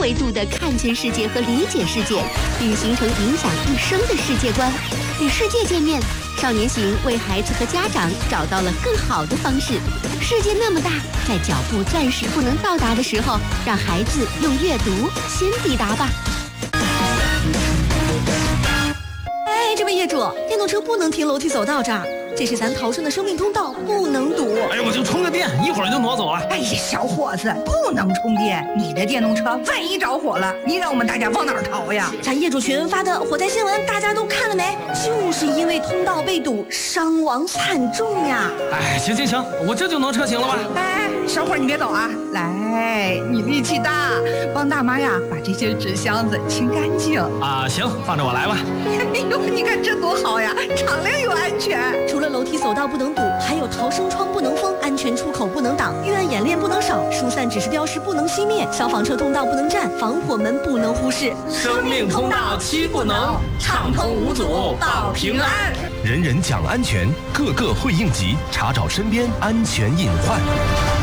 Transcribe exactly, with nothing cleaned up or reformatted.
维度的看见世界和理解世界，并形成影响一生的世界观。与世界见面，少年行为孩子和家长找到了更好的方式。世界那么大，在脚步暂时不能到达的时候，让孩子用阅读先抵达吧。哎，这位业主，电动车不能停楼梯走道这儿，这是咱逃生的生命通道，不能堵。 哎呀，我就充个电，一会儿就挪走了。 哎呀，小伙子，不能充电，你的电动车万一着火了，你让我们大家往哪儿逃呀？ 咱业主群发的火灾新闻，大家都看了没？就是因为通道被堵，伤亡惨重呀！ 哎，行行行，我这就挪车行了吧？ 哎，小伙儿你别走啊！来，你力气大，帮大妈呀把这些纸箱子清干净。 啊，行，放着我来吧。 哎呦，你看这多好呀，敞亮又安全。 除了楼梯走道不能堵，还有逃生窗不能封，安全出口不能挡，预案演练不能少，疏散指示标识不能熄灭，消防车通道不能占，防火门不能忽视。 生命通道七不能，畅通无阻保平安。 人人讲安全，个个会应急，查找身边安全隐患。